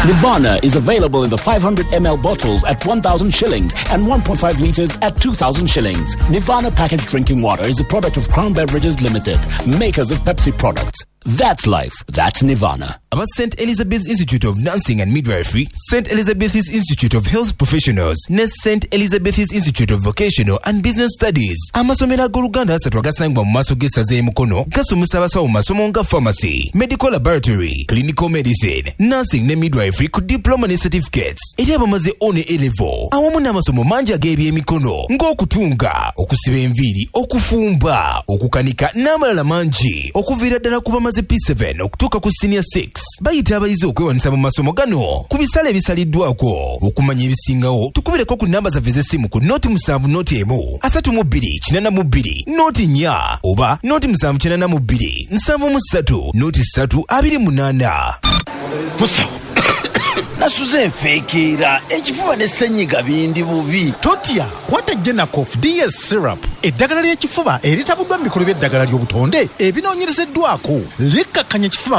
Nirvana is available in the 500 ml bottles at 1,000 shillings and 1.5 liters at 2,000 shillings. Nirvana packaged drinking water is a product of Crown Beverages Limited, makers of Pepsi products. That's life. That's Nirvana. About St. Elizabeth's Institute of Nursing and Midwifery, St. Elizabeth's Institute of Health Professionals, ne St. Elizabeth's Institute of Vocational and Business Studies. Amasomero ag'Oluganda asatu agasangibwa mu maaso g'essaza Mukono gasomesa abasawo mu masomo nga pharmacy, medical laboratory, clinical medicine, nursing ne midwifery ku diploma ne certificates. Eri abamaze one A-level awamu n'amasomo mangi ag'ebyemikono ng'okutunga, okusiba enviiri, okufumba, okukanika n'amalala mangi okuviira ddala ku bamaze P7 okutuuka ku senior 6. Bayita abayizi okwewanisa mu masomo gano ku bisale ebisaliddwako. Okumanya ebisingawo tukubireko ku namba zaffe z'essimu ku noti 7 noti 1 32 82 noti 4 oba noti 782 73 noti 3 28. Musawo nasuze nfeekera ekifuba ne ssenyiga bindi bubi. Totya kwata Genacof DS syrup eddagala ly'ekifuba eritabuddwa mu bikolo by'eddagala ly'obutonde ebinoonyerezeddwako. Likkakkanya ekifuba